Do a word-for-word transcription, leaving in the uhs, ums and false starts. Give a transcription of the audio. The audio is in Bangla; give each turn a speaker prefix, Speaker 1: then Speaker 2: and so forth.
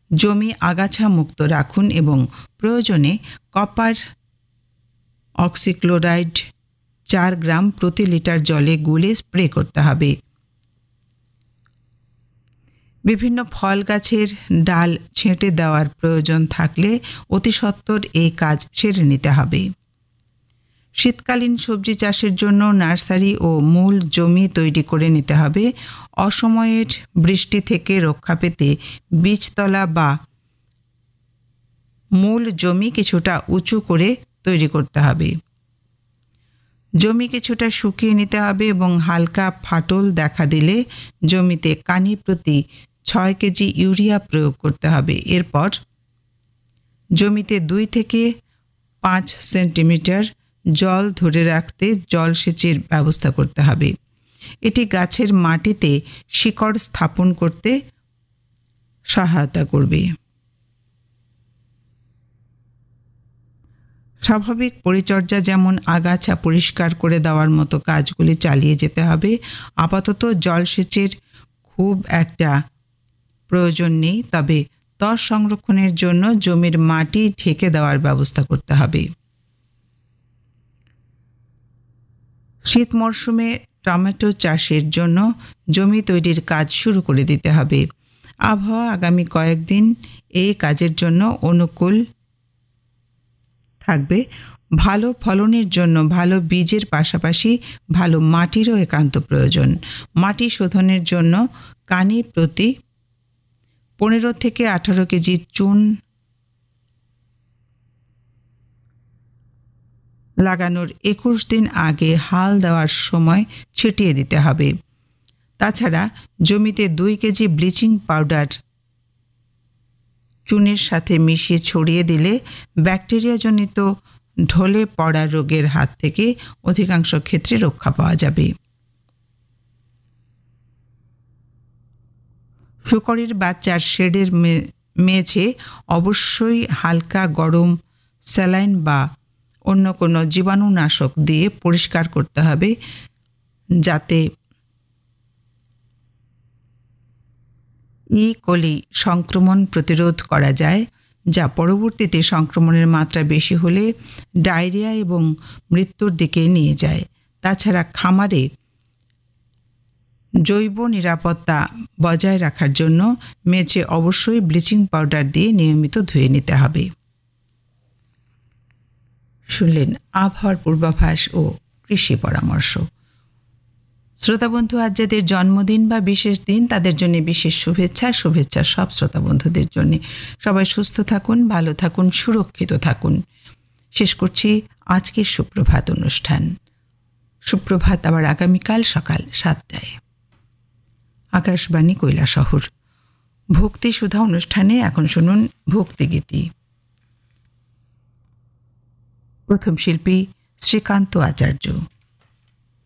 Speaker 1: জমি আগাছা মুক্ত রাখুন এবং প্রয়োজনে কপার অক্সিক্লোরাইড চার গ্রাম প্রতি লিটার জলে গুলে স্প্রে করতে হবে। বিভিন্ন ফল গাছের ডাল ছেঁটে দেওয়ার প্রয়োজন থাকলে অতি সত্বর এই কাজ সেরে নিতে হবে। শীতকালীন সবজি চাষের জন্য নার্সারি ও মূল জমি তৈরি করে নিতে হবে। অসময়ের বৃষ্টি থেকে রক্ষা পেতে বীজতলা বা মূল জমি কিছুটা উঁচু করে তৈরি করতে হবে। জমি কিছুটা শুকিয়ে নিতে হবে এবং হালকা ফাটল দেখা দিলে জমিতে কানি প্রতি ছয় কেজি ইউরিয়া প্রয়োগ করতে হবে। এরপর জমিতে দুই থেকে পাঁচ সেন্টিমিটার জল ধরে রাখতে জলসেচের ব্যবস্থা করতে হবে। এটি গাছের মাটিতে শিকড় স্থাপন করতে সহায়তা করবে। স্বাভাবিক পরিচর্যা যেমন আগাছা পরিষ্কার করে দেওয়ার মতো কাজগুলি চালিয়ে যেতে হবে। আপাতত জলসেচের খুব একটা প্রয়োজন নেই, তবে ত্বর সংরক্ষণের জন্য জমির মাটি ঢেকে দেওয়ার ব্যবস্থা করতে হবে। শীত মরশুমে টমেটো চাষের জন্য জমি তৈরির কাজ শুরু করে দিতে হবে। আবহাওয়া আগামী কয়েকদিন এই কাজের জন্য অনুকূল থাকবে। ভালো ফলনের জন্য ভালো বীজের পাশাপাশি ভালো মাটিরও একান্ত প্রয়োজন। মাটি শোধনের জন্য কানি প্রতি পনেরো থেকে আঠারো কেজি চুন লাগানোর একুশ দিন আগে হাল দেওয়ার সময় ছিটিয়ে দিতে হবে। তাছাড়া জমিতে দুই কেজি ব্লিচিং পাউডার চুনের সাথে মিশিয়ে ছড়িয়ে দিলে ব্যাকটেরিয়াজনিত ঢলে পড়া রোগের হাত থেকে অধিকাংশ ক্ষেত্রে রক্ষা পাওয়া যাবে। শূকরের বাচ্চার শেডের মেঝে অবশ্যই হালকা গরম স্যালাইন বা অন্য কোনো জীবাণুনাশক দিয়ে পরিষ্কার করতে হবে, যাতে ই কোলি সংক্রমণ প্রতিরোধ করা যায়, যা পরবর্তীতে সংক্রমণের মাত্রা বেশি হলে ডায়রিয়া এবং মৃত্যুর দিকে নিয়ে যায়। তাছাড়া খামারে জৈব নিরাপত্তা বজায় রাখার জন্য মেঝে অবশ্যই ব্লিচিং পাউডার দিয়ে নিয়মিত ধুয়ে নিতে হবে। শুনলেন আবহাওয়ার পূর্বাভাস ও কৃষি পরামর্শ। শ্রোতা বন্ধু, আজ যাদের জন্মদিন বা বিশেষ দিন তাদের জন্য বিশেষ শুভেচ্ছা শুভেচ্ছা সব শ্রোতা বন্ধুদের জন্য। সবাই সুস্থ থাকুন, ভালো থাকুন, সুরক্ষিত থাকুন। শেষ করছি আজকের সুপ্রভাত অনুষ্ঠান। সুপ্রভাত আবার আগামীকাল সকাল সাতটায়। আকাশবাণী কৈলাসহর ভক্তি সুধা অনুষ্ঠানে এখন শুনুন ভক্তিগীতি। প্রথম শিল্পী শ্রীকান্ত আচার্য।